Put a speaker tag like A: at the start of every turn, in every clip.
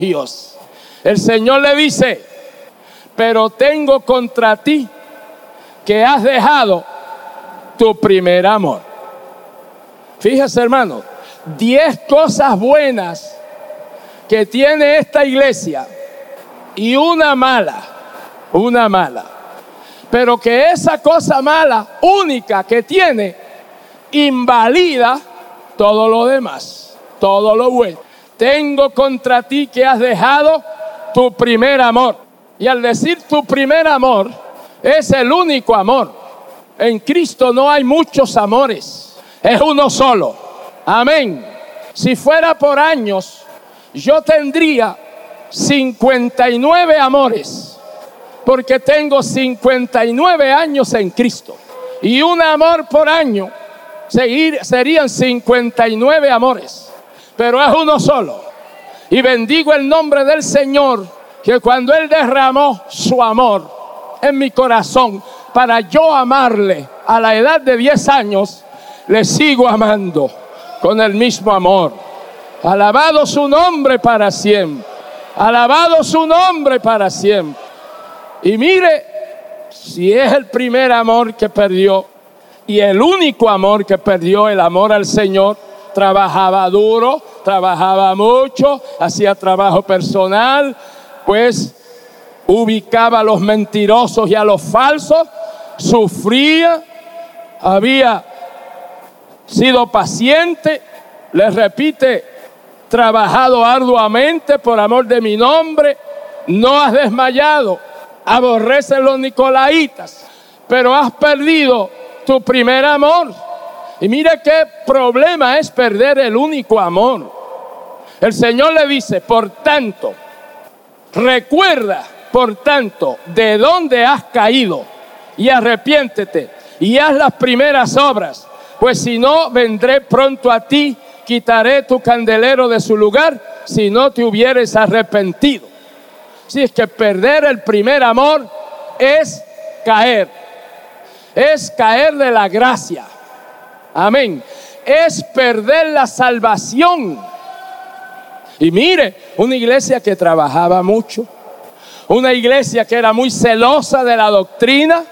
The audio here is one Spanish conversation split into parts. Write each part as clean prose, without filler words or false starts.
A: Dios. El Señor le dice: pero tengo contra ti que has dejado tu primer amor. Fíjese, hermano, 10 cosas buenas que tiene esta iglesia y una mala. Pero que esa cosa mala, única que tiene, invalida todo lo demás, todo lo bueno. Tengo contra ti que has dejado tu primer amor. Y al decir tu primer amor, es el único amor. En Cristo no hay muchos amores, es uno solo. Amén. Si fuera por años, yo tendría 59 amores, porque tengo 59 años en Cristo. Y un amor por año serían 59 amores, pero es uno solo. Y bendigo el nombre del Señor, que cuando Él derramó su amor en mi corazón para yo amarle a la edad de 10 años, le sigo amando con el mismo amor. Alabado su nombre para siempre. Alabado su nombre para siempre. Y mire, si es el primer amor que perdió y el único amor que perdió, el amor al Señor, trabajaba duro, trabajaba mucho, hacía trabajo personal, pues ubicaba a los mentirosos y a los falsos, sufría, había sido paciente, les repite, trabajado arduamente por amor de mi nombre, no has desmayado, aborrecen los nicolaitas, pero has perdido tu primer amor. Y mire qué problema es perder el único amor. El Señor le dice: por tanto, recuerda, por tanto, de dónde has caído y arrepiéntete y haz las primeras obras, pues si no, vendré pronto a ti, quitaré tu candelero de su lugar si no te hubieres arrepentido. Si es que perder el primer amor es caer de la gracia. Amén. Es perder la salvación. Y mire, una iglesia que trabajaba mucho, una iglesia que era muy celosa de la doctrina,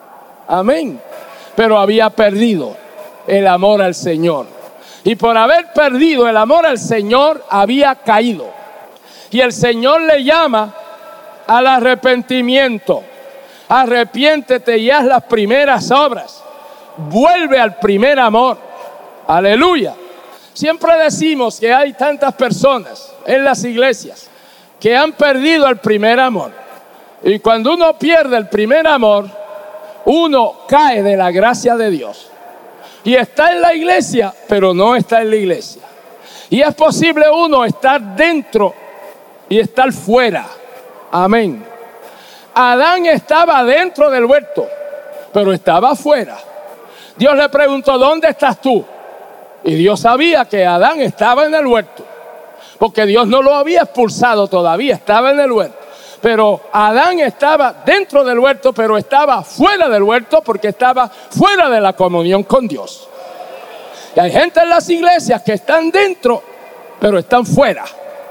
A: amén, pero había perdido el amor al Señor. Y por haber perdido el amor al Señor, había caído. Y el Señor le llama al arrepentimiento. Arrepiéntete y haz las primeras obras. Vuelve al primer amor. Aleluya. Siempre decimos que hay tantas personas en las iglesias que han perdido el primer amor. Y cuando uno pierde el primer amor, uno cae de la gracia de Dios. Y está en la iglesia, pero no está en la iglesia. Y es posible uno estar dentro y estar fuera. Amén. Adán estaba dentro del huerto, pero estaba afuera. Dios le preguntó: ¿dónde estás tú? Y Dios sabía que Adán estaba en el huerto, porque Dios no lo había expulsado todavía, estaba en el huerto. Pero Adán estaba dentro del huerto, pero estaba fuera del huerto, porque estaba fuera de la comunión con Dios. Y hay gente en las iglesias que están dentro, pero están fuera.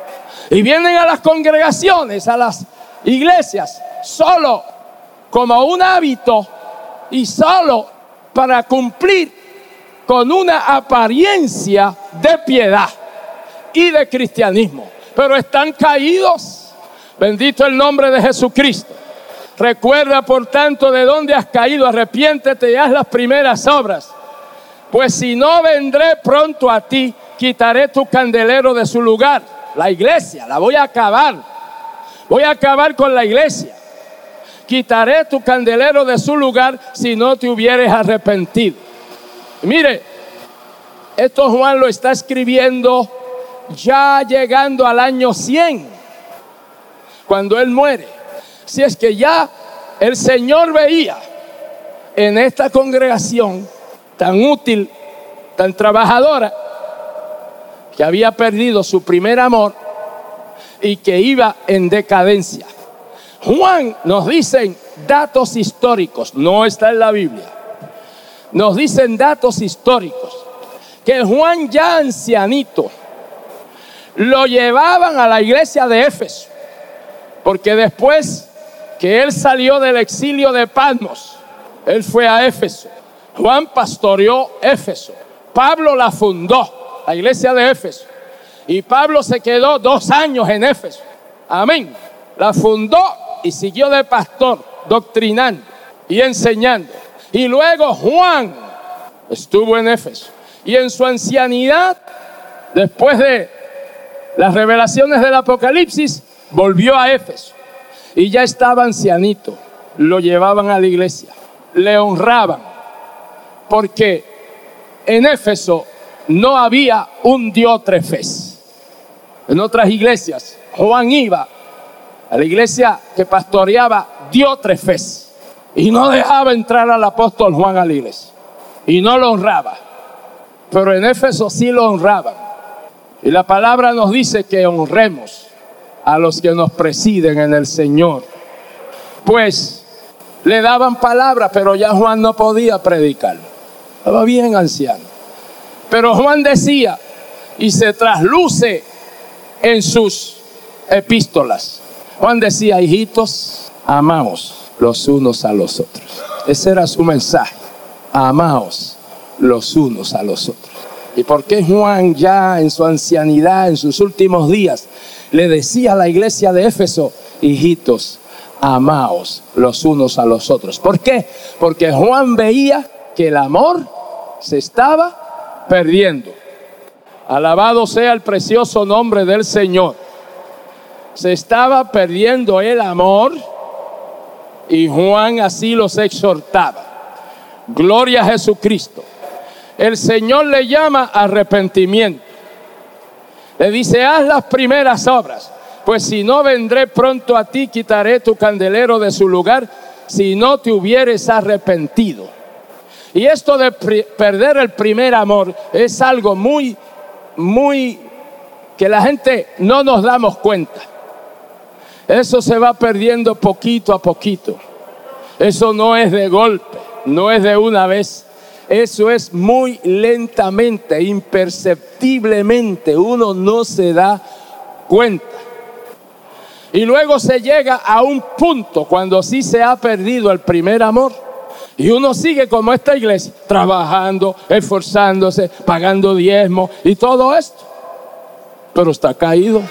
A: Y vienen a las congregaciones, a las iglesias, solo como un hábito y solo para cumplir con una apariencia de piedad y de cristianismo, pero están caídos. Bendito el nombre de Jesucristo. Recuerda, por tanto, de dónde has caído, arrepiéntete y haz las primeras obras, pues si no, vendré pronto a ti, quitaré tu candelero de su lugar. La iglesia, la voy a acabar. Voy a acabar con la iglesia. Quitaré tu candelero de su lugar si no te hubieres arrepentido. Y mire, esto Juan lo está escribiendo ya llegando al año 100, cuando él muere. Si es que ya el Señor veía en esta congregación tan útil, tan trabajadora, que había perdido su primer amor y que iba en decadencia. Juan nos dicen datos históricos, no está en la Biblia. Nos dicen datos históricos que Juan, ya ancianito, lo llevaban a la iglesia de Éfeso, porque después que él salió del exilio de Patmos, él fue a Éfeso. Juan pastoreó Éfeso. Pablo la fundó, la iglesia de Éfeso. Y Pablo se quedó 2 años en Éfeso. Amén. La fundó y siguió de pastor, doctrinando y enseñando. Y luego Juan estuvo en Éfeso. Y en su ancianidad, después de las revelaciones del Apocalipsis, volvió a Éfeso. Y ya estaba ancianito. Lo llevaban a la iglesia. Le honraban. Porque en Éfeso no había un Diótrefes. En otras iglesias, Juan iba a la iglesia que pastoreaba Diótrefes y no dejaba entrar al apóstol Juan a la iglesia. Y no lo honraba. Pero en Éfeso sí lo honraban. Y la palabra nos dice que honremos a los que nos presiden en el Señor. Pues le daban palabra, pero ya Juan no podía predicar. Estaba bien anciano. Pero Juan decía, y se trasluce en sus epístolas. Juan decía, hijitos, amaos los unos a los otros. Ese era su mensaje. Amaos los unos a los otros. ¿Y por qué Juan ya en su ancianidad, en sus últimos días, le decía a la iglesia de Éfeso, hijitos, amaos los unos a los otros? ¿Por qué? Porque Juan veía que el amor se estaba perdiendo. Alabado sea el precioso nombre del Señor. Se estaba perdiendo el amor y Juan así los exhortaba. Gloria a Jesucristo. El Señor le llama arrepentimiento. Le dice, haz las primeras obras, pues si no vendré pronto a ti, quitaré tu candelero de su lugar, si no te hubieres arrepentido. Y esto de perder el primer amor es algo muy que la gente no nos damos cuenta. Eso se va perdiendo poquito a poquito. Eso no es de golpe, no es de una vez. Eso es muy lentamente, imperceptiblemente. Uno no se da cuenta. Y luego se llega a un punto cuando sí se ha perdido el primer amor. Y uno sigue como esta iglesia, trabajando, esforzándose, pagando diezmo y todo esto. Pero está caído.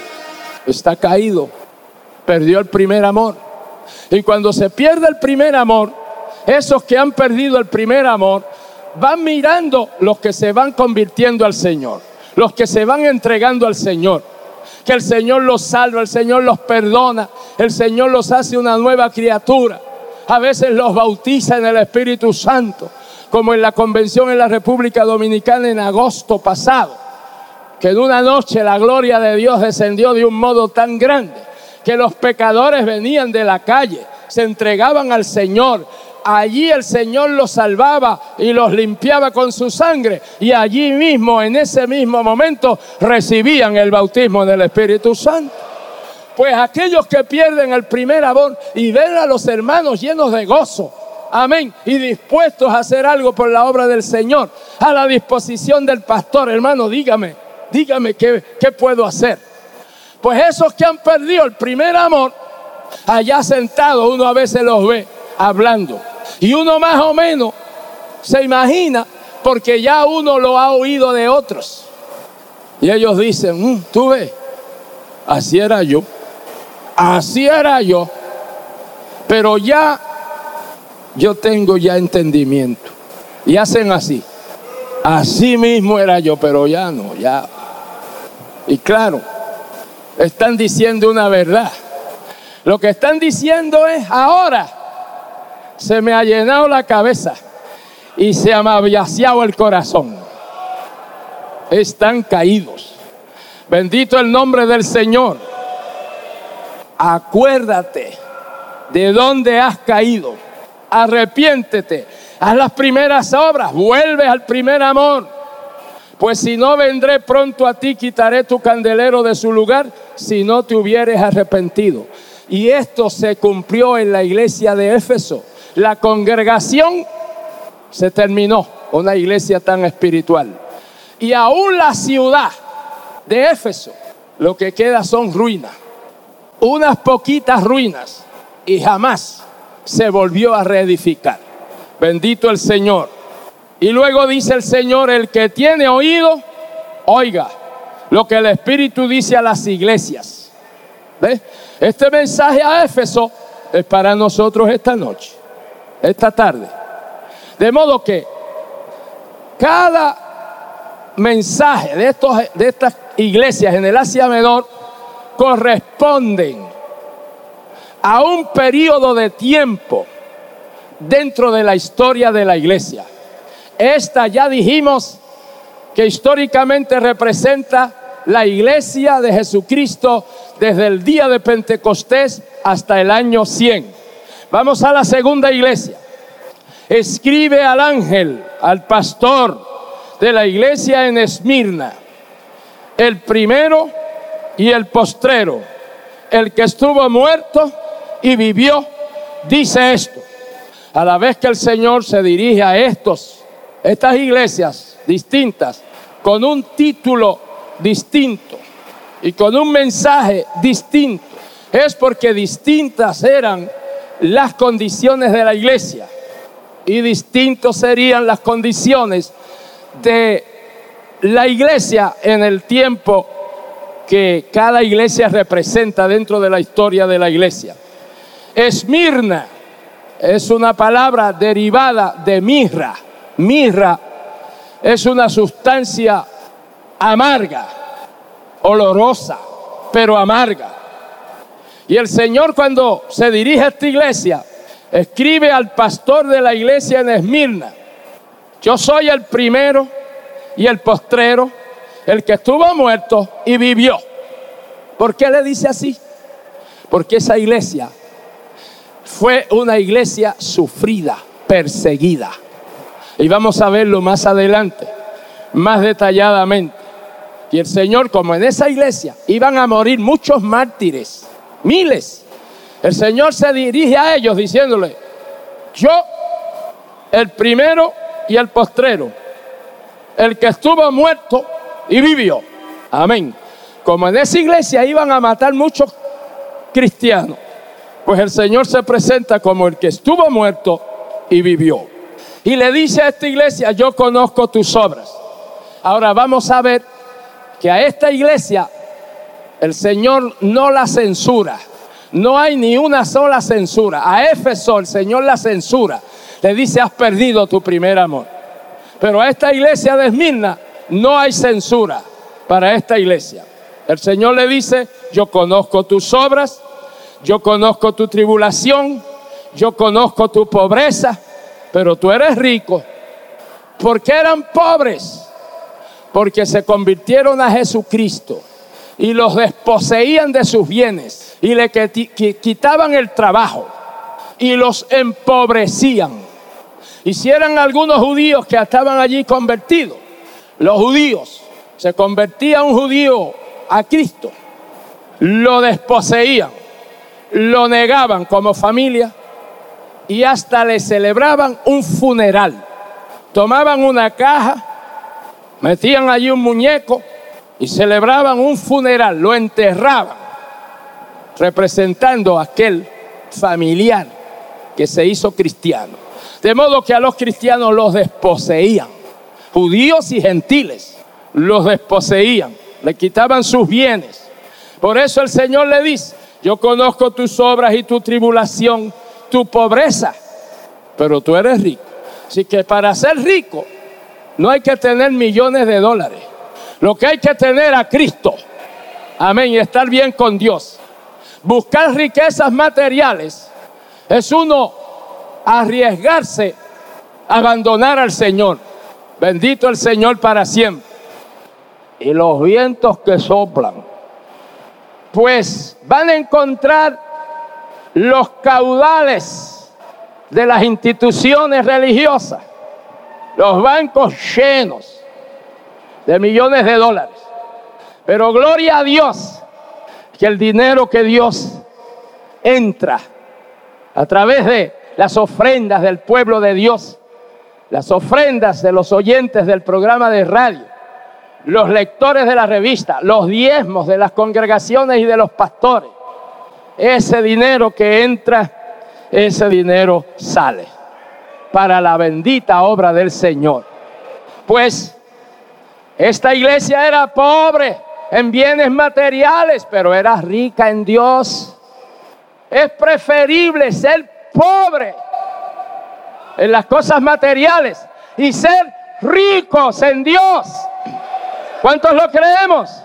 A: Perdió el primer amor. Y cuando se pierde el primer amor, esos que han perdido el primer amor, van mirando los que se van convirtiendo al Señor, los que se van entregando al Señor, que el Señor los salva, el Señor los perdona, el Señor los hace una nueva criatura. A veces los bautiza en el Espíritu Santo, como en la convención en la República Dominicana en agosto pasado, que en una noche la gloria de Dios descendió de un modo tan grande que los pecadores venían de la calle, se entregaban al Señor. Allí el Señor los salvaba y los limpiaba con su sangre, y allí mismo, en ese mismo momento, recibían el bautismo del Espíritu Santo. Pues aquellos que pierden el primer amor y ven a los hermanos llenos de gozo, amén, y dispuestos a hacer algo por la obra del Señor, a la disposición del pastor, hermano, dígame qué puedo hacer. Pues esos que han perdido el primer amor, allá sentados uno a veces los ve hablando, y uno más o menos se imagina, porque ya uno lo ha oído de otros, y ellos dicen, tú ves, así era yo, pero ya yo tengo ya entendimiento. Y hacen así mismo era yo, pero ya no, ya. Y claro, están diciendo una verdad. Lo que están diciendo es, ahora se me ha llenado la cabeza y se me ha vaciado el corazón. Están caídos. Bendito el nombre del Señor. Acuérdate de dónde has caído. Arrepiéntete. Haz las primeras obras. Vuelve al primer amor. Pues si no, vendré pronto a ti, quitaré tu candelero de su lugar, si no te hubieres arrepentido. Y esto se cumplió en la iglesia de Éfeso. La congregación se terminó. Una iglesia tan espiritual. Y aún la ciudad de Éfeso, lo que queda son ruinas. Unas poquitas ruinas y jamás se volvió a reedificar. Bendito el Señor. Y luego dice el Señor: el que tiene oído, oiga lo que el Espíritu dice a las iglesias. ¿Ves? Este mensaje a Éfeso es para nosotros esta noche, esta tarde. De modo que cada mensaje de estas iglesias en el Asia Menor corresponden a un periodo de tiempo dentro de la historia de la iglesia. Esta ya dijimos que históricamente representa la iglesia de Jesucristo desde el día de Pentecostés hasta el año 100. Vamos a la segunda iglesia. Escribe al ángel, al pastor de la iglesia en Esmirna, el primero y el postrero, el que estuvo muerto y vivió, dice esto. A la vez que el Señor se dirige a estas iglesias distintas, con un título distinto y con un mensaje distinto, es porque distintas eran las condiciones de la iglesia y distintas serían las condiciones de la iglesia en el tiempo que cada iglesia representa dentro de la historia de la iglesia. Esmirna es una palabra derivada de mirra. Mirra es una sustancia amarga, olorosa, pero amarga. Y el Señor, cuando se dirige a esta iglesia, escribe al pastor de la iglesia en Esmirna: yo soy el primero y el postrero, el que estuvo muerto y vivió. ¿Por qué le dice así? Porque esa iglesia fue una iglesia sufrida, perseguida. Y vamos a verlo más adelante, más detalladamente. Y el Señor, como en esa iglesia iban a morir muchos mártires, miles, el Señor se dirige a ellos diciéndole: yo, el primero y el postrero, el que estuvo muerto y vivió. Amén. Como en esa iglesia iban a matar muchos cristianos, pues el Señor se presenta como el que estuvo muerto y vivió. Y le dice a esta iglesia: yo conozco tus obras. Ahora vamos a ver que a esta iglesia el Señor no la censura. No hay ni una sola censura. A Éfeso el Señor la censura. Le dice: has perdido tu primer amor. Pero a esta iglesia de Esmirna no hay censura para esta iglesia. El Señor le dice: yo conozco tus obras, yo conozco tu tribulación, yo conozco tu pobreza, pero tú eres rico. ¿Por qué eran pobres? Porque se convirtieron a Jesucristo y los desposeían de sus bienes y le quitaban el trabajo y los empobrecían. Hicieran algunos judíos que estaban allí convertidos. Los judíos, se convertía un judío a Cristo, lo desposeían, lo negaban como familia y hasta le celebraban un funeral. Tomaban una caja, metían allí un muñeco y celebraban un funeral, lo enterraban, representando a aquel familiar que se hizo cristiano. De modo que a los cristianos los desposeían, judíos y gentiles, los desposeían, le quitaban sus bienes. Por eso el Señor le dice: yo conozco tus obras y tu tribulación, tu pobreza, pero tú eres rico. Así que para ser rico no hay que tener millones de dólares. Lo que hay que tener a Cristo. Amén. Y estar bien con Dios. Buscar riquezas materiales es uno arriesgarse a abandonar al Señor. Bendito el Señor para siempre. Y los vientos que soplan, pues van a encontrar los caudales de las instituciones religiosas, los bancos llenos de millones de dólares. Pero gloria a Dios que el dinero que Dios entra a través de las ofrendas del pueblo de Dios, las ofrendas de los oyentes del programa de radio, los lectores de la revista, los diezmos de las congregaciones y de los pastores. Ese dinero que entra, ese dinero sale para la bendita obra del Señor. Pues esta iglesia era pobre en bienes materiales, pero era rica en Dios. Es preferible ser pobre en las cosas materiales y ser ricos en Dios. ¿Cuántos lo creemos?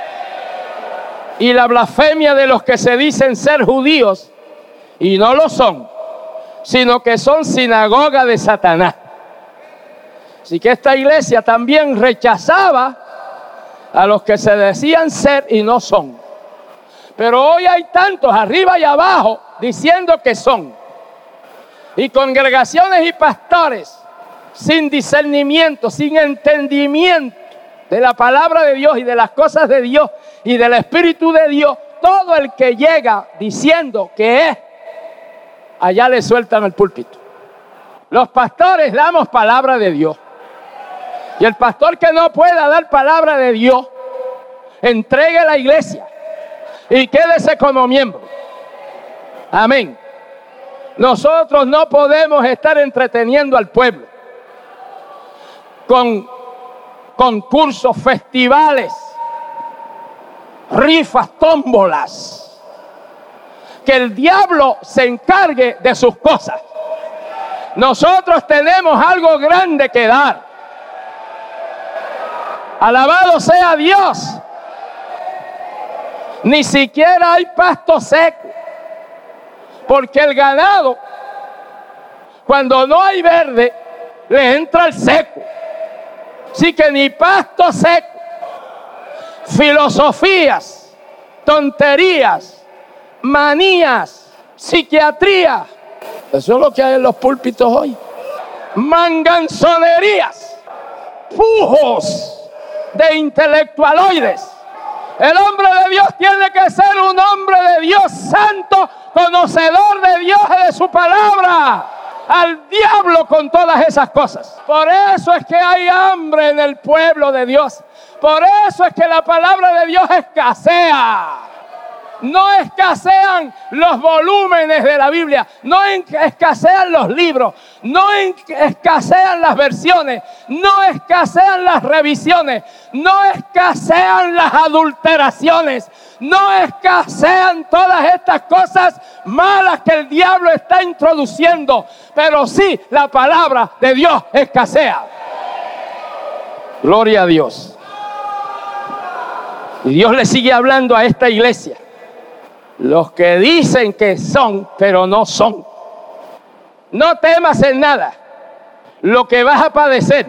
A: Y la blasfemia de los que se dicen ser judíos y no lo son, sino que son sinagoga de Satanás. Así que esta iglesia también rechazaba a los que se decían ser y no son. Pero hoy hay tantos arriba y abajo diciendo que son. Y congregaciones y pastores sin discernimiento, sin entendimiento de la palabra de Dios y de las cosas de Dios y del Espíritu de Dios. Todo el que llega diciendo que es, allá le sueltan el púlpito. Los pastores damos palabra de Dios. Y el pastor que no pueda dar palabra de Dios, entregue la iglesia y quédese como miembro. Amén. Nosotros no podemos estar entreteniendo al pueblo con concursos, festivales, rifas, tómbolas. Que el diablo se encargue de sus cosas. Nosotros tenemos algo grande que dar. Alabado sea Dios. Ni siquiera hay pasto seco, porque el ganado, cuando no hay verde, le entra el seco. Así que ni pasto seco, filosofías, tonterías, manías, psiquiatría. Eso es lo que hay en los púlpitos hoy. Manganzonerías, pujos de intelectualoides. El hombre de Dios tiene que ser un hombre de Dios santo, conocedor de Dios y de su palabra. Al diablo con todas esas cosas. Por eso es que hay hambre en el pueblo de Dios. Por eso es que la palabra de Dios escasea. No escasean los volúmenes de la Biblia, no escasean los libros, no escasean las versiones, no escasean las revisiones, no escasean las adulteraciones, no escasean todas estas cosas malas que el diablo está introduciendo, pero sí la palabra de Dios escasea. Gloria a Dios. Y Dios le sigue hablando a esta iglesia. Los que dicen que son, pero no son. No temas en nada lo que vas a padecer.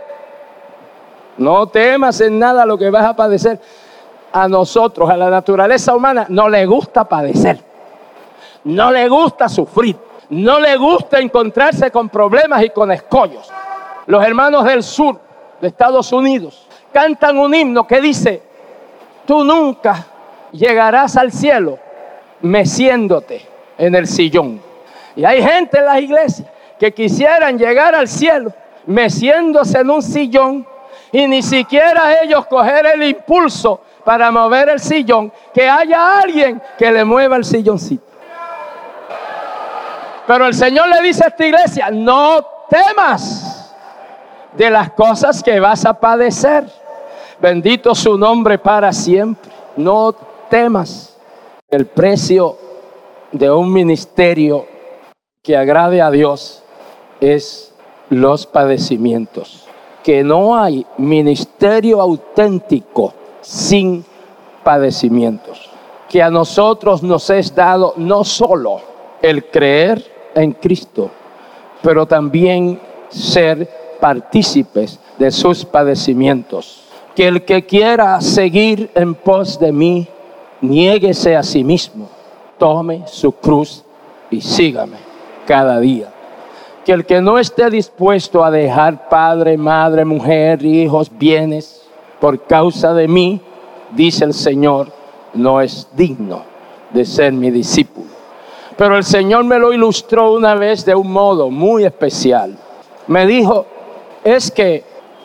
A: No temas en nada lo que vas a padecer. A nosotros, a la naturaleza humana, no le gusta padecer. No le gusta sufrir. No le gusta encontrarse con problemas y con escollos. Los hermanos del sur de Estados Unidos cantan un himno que dice: tú nunca llegarás al cielo meciéndote en el sillón. Y hay gente en las iglesias que quisieran llegar al cielo meciéndose en un sillón y ni siquiera ellos coger el impulso para mover el sillón, que haya alguien que le mueva el silloncito. Pero el Señor le dice a esta iglesia: no temas de las cosas que vas a padecer. Bendito su nombre para siempre. No temas. El precio de un ministerio que agrade a Dios es los padecimientos. Que no hay ministerio auténtico sin padecimientos. Que a nosotros nos es dado no solo el creer en Cristo, pero también ser partícipes de sus padecimientos. Que el que quiera seguir en pos de mí, niéguese a sí mismo, tome su cruz y sígame cada día. Que el que no esté dispuesto a dejar padre, madre, mujer, hijos, bienes, por causa de mí, dice el Señor, no es digno de ser mi discípulo. Pero el Señor me lo ilustró una vez de un modo muy especial. Me dijo: es que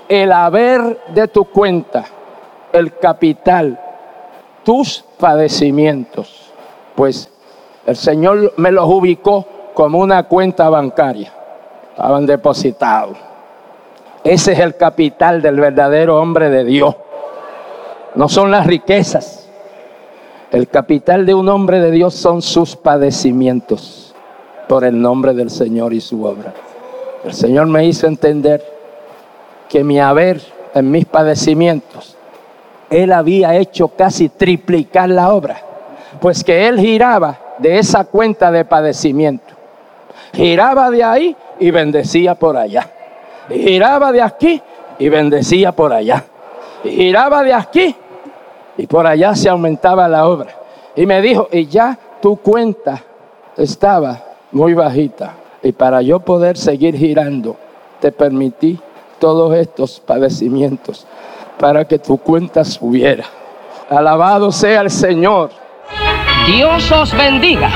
A: el haber de tu cuenta, el capital, tus padecimientos. Pues el Señor me los ubicó como una cuenta bancaria. Estaban depositados. Ese es el capital del verdadero hombre de Dios. No son las riquezas. El capital de un hombre de Dios son sus padecimientos por el nombre del Señor y su obra. El Señor me hizo entender que mi haber en mis padecimientos, Él había hecho casi triplicar la obra, pues que Él giraba de esa cuenta de padecimiento, giraba de ahí y bendecía por allá, y giraba de aquí y bendecía por allá, y giraba de aquí y por allá se aumentaba la obra. Y me dijo, y ya tu cuenta estaba muy bajita, y para yo poder seguir girando te permití todos estos padecimientos para que tu cuenta subiera. Alabado sea el Señor.
B: Dios os bendiga.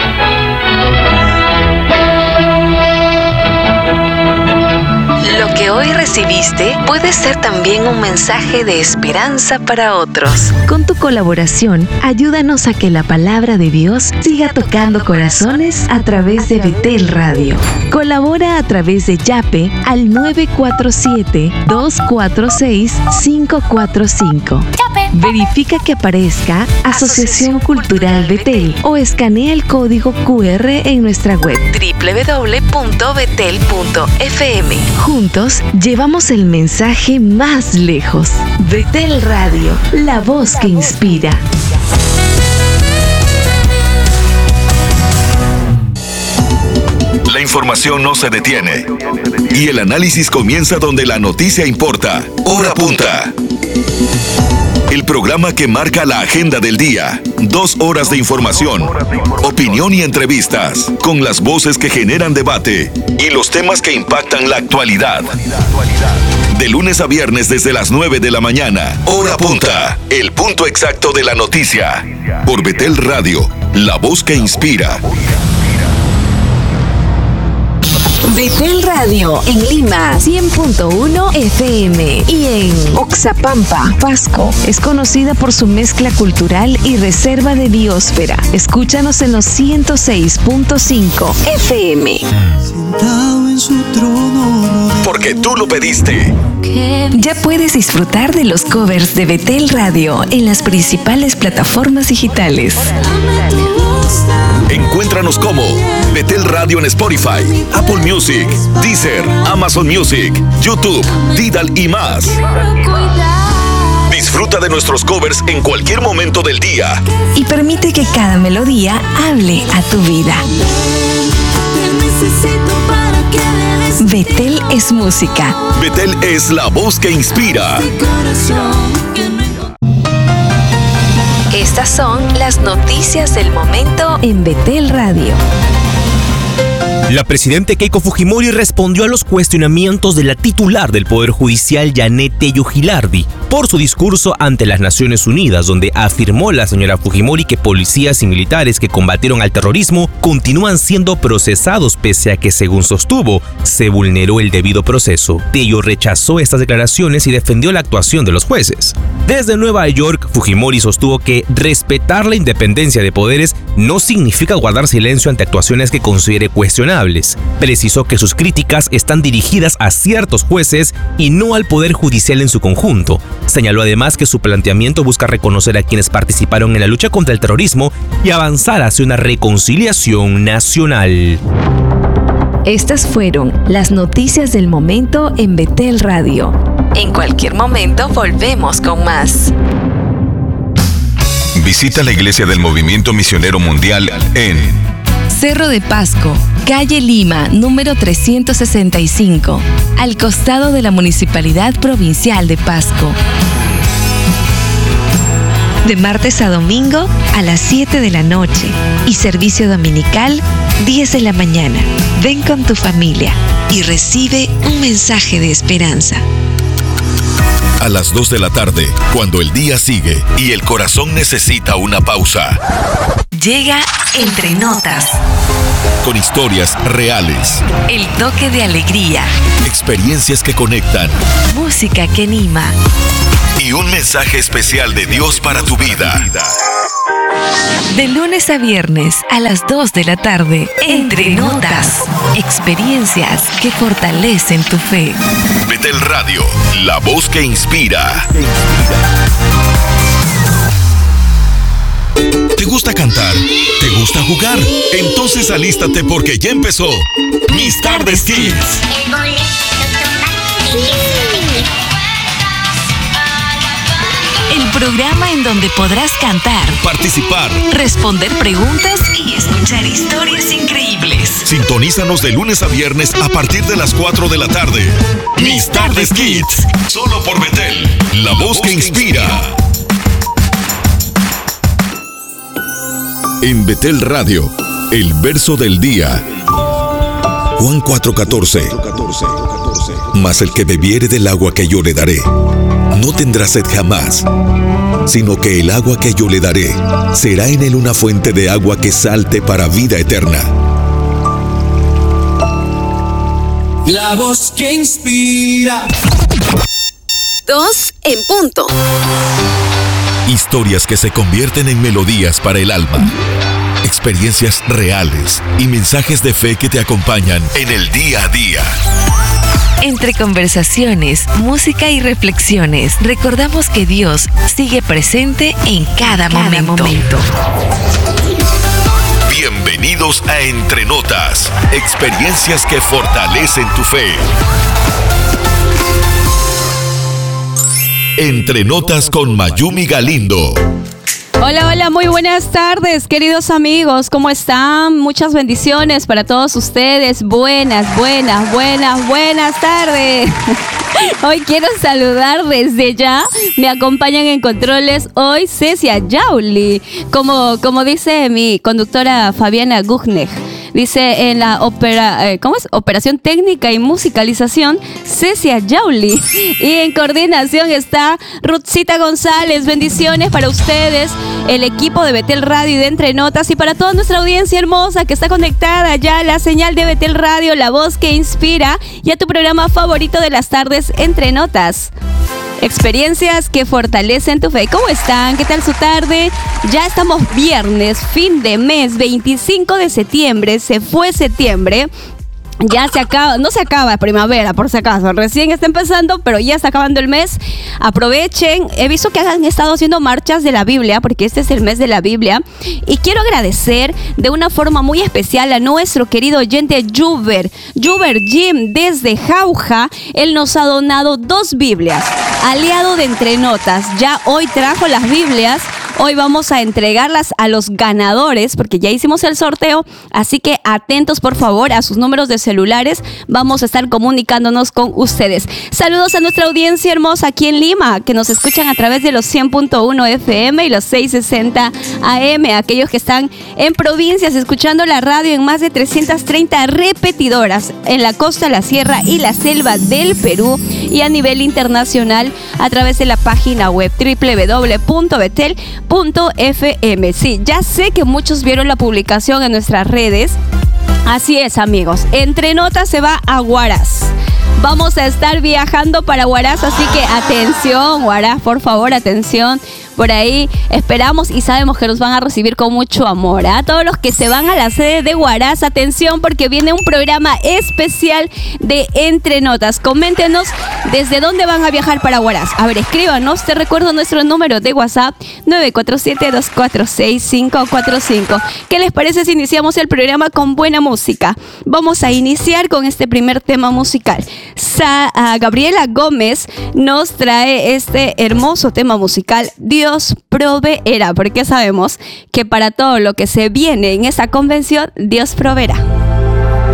C: Lo que hoy recibiste puede ser también un mensaje de esperanza para otros. Con tu colaboración, ayúdanos a que la palabra de Dios siga tocando corazones a través de Betel Radio. Colabora a través de Yape al 947-246-545. Verifica que aparezca Asociación Cultural Betel o escanea el código QR en nuestra web www.betel.fm. Juntos llevamos el mensaje más lejos. Betel Radio, la voz que inspira.
D: La información no se detiene y el análisis comienza donde la noticia importa. Hora Punta. El programa que marca la agenda del día. 2 horas de información, opinión y entrevistas, con las voces que generan debate y los temas que impactan la actualidad. De lunes a viernes desde las 9 de la mañana. Hora Punta, el punto exacto de la noticia. Por Betel Radio, la voz que inspira.
C: Betel Radio en Lima 100.1 FM y en Oxapampa, Pasco. Es conocida por su mezcla cultural y reserva de biosfera. Escúchanos en los 106.5 FM.
E: Sentado en su trono.
D: Porque tú lo pediste.
C: Ya puedes disfrutar de los covers de Betel Radio en las principales plataformas digitales.
D: Encuéntranos como Betel Radio en Spotify, Apple Music, Deezer, Amazon Music, YouTube, Tidal y más. Disfruta de nuestros covers en cualquier momento del día.
C: Y permite que cada melodía hable a tu vida. Betel es música.
D: Betel es la voz que inspira.
C: Estas son las noticias del momento en Betel Radio.
F: La presidenta Keiko Fujimori respondió a los cuestionamientos de la titular del Poder Judicial, Janet Tello Gilardi, por su discurso ante las Naciones Unidas, donde afirmó la señora Fujimori que policías y militares que combatieron al terrorismo continúan siendo procesados pese a que, según sostuvo, se vulneró el debido proceso. Tello rechazó estas declaraciones y defendió la actuación de los jueces. Desde Nueva York, Fujimori sostuvo que respetar la independencia de poderes no significa guardar silencio ante actuaciones que considere cuestionables. Precisó que sus críticas están dirigidas a ciertos jueces y no al Poder Judicial en su conjunto. Señaló además que su planteamiento busca reconocer a quienes participaron en la lucha contra el terrorismo y avanzar hacia una reconciliación nacional.
C: Estas fueron las noticias del momento en Betel Radio. En cualquier momento volvemos con más.
D: Visita la Iglesia del Movimiento Misionero Mundial en
C: Cerro de Pasco, calle Lima, número 365, al costado de la Municipalidad Provincial de Pasco. De martes a domingo a las 7 de la noche y servicio dominical 10 de la mañana. Ven con tu familia y recibe un mensaje de esperanza.
D: A las 2 de la tarde, cuando el día sigue y el corazón necesita una pausa.
C: Llega Entre Notas.
D: Con historias reales.
C: El toque de alegría.
D: Experiencias que conectan.
C: Música que anima.
D: Y un mensaje especial de Dios para tu vida.
C: De lunes a viernes a las 2 de la tarde. Entre Notas. Experiencias que fortalecen tu fe.
D: Betel Radio, la voz que inspira. ¿Te gusta cantar? ¿Te gusta jugar? Entonces alístate porque ya empezó Mis Tardes Kids.
C: El programa en donde podrás cantar,
D: Participar,
C: responder preguntas y escuchar historias increíbles.
D: Sintonízanos de lunes a viernes a partir de las 4 de la tarde. Mis Tardes Kids, solo por Betel, la voz que inspira. En Betel Radio, el verso del día. Juan 4:14. Mas el que bebiere del agua que yo le daré, no tendrá sed jamás, sino que el agua que yo le daré será en él una fuente de agua que salte para vida eterna.
E: La voz que inspira.
C: 2 en punto.
D: Historias que se convierten en melodías para el alma. Experiencias reales y mensajes de fe que te acompañan en el día a día.
C: Entre conversaciones, música y reflexiones, recordamos que Dios sigue presente en cada momento.
D: Bienvenidos a Entre Notas, experiencias que fortalecen tu fe. Entre Notas con Mayumi Galindo.
G: Hola, hola, muy buenas tardes, queridos amigos, ¿cómo están? Muchas bendiciones para todos ustedes. Buenas tardes. Hoy quiero saludar desde ya. Me acompañan en controles hoy Cecia Yauli, como dice mi conductora Fabiana Gugner. Dice en la operación técnica y musicalización, Cecia Yauli. Y en coordinación está Ruthcita González. Bendiciones para ustedes, el equipo de Betel Radio y de Entre Notas, y para toda nuestra audiencia hermosa que está conectada ya a la señal de Betel Radio, la voz que inspira, y a tu programa favorito de las tardes, Entre Notas. Experiencias que fortalecen tu fe. ¿Cómo están? ¿Qué tal su tarde? Ya estamos viernes, fin de mes, 25 de septiembre. Se fue septiembre. Ya se acaba, no se acaba primavera, por si acaso, recién está empezando, pero ya está acabando el mes. Aprovechen. He visto que han estado haciendo marchas de la Biblia, porque este es el mes de la Biblia, y quiero agradecer de una forma muy especial a nuestro querido oyente Juber Jim desde Jauja. Él nos ha donado 2 Biblias, aliado de Entre Notas. Ya hoy trajo las Biblias. Hoy vamos a entregarlas a los ganadores porque ya hicimos el sorteo, así que atentos por favor a sus números de celulares. Vamos a estar comunicándonos con ustedes. Saludos a nuestra audiencia hermosa aquí en Lima, que nos escuchan a través de los 100.1 FM y los 660 AM. Aquellos que están en provincias escuchando la radio en más de 330 repetidoras en la costa, la sierra y la selva del Perú, y a nivel internacional a través de la página web www.betel.fm. Sí, ya sé que muchos vieron la publicación en nuestras redes. Así es, amigos. Entre Notas se va a Huaraz. Vamos a estar viajando para Huaraz, así que atención, Huaraz, por favor, atención. Por ahí esperamos y sabemos que nos van a recibir con mucho amor. A todos los que se van a la sede de Huaraz, atención, porque viene un programa especial de Entre Notas. Coméntenos desde dónde van a viajar para Huaraz. A ver, escríbanos. Te recuerdo nuestro número de WhatsApp, 947-246-545. ¿Qué les parece si iniciamos el programa con buena música? Vamos a iniciar con este primer tema musical. Gabriela Gómez nos trae este hermoso tema musical, Dios proveerá, porque sabemos que para todo lo que se viene en esa convención, Dios proveerá.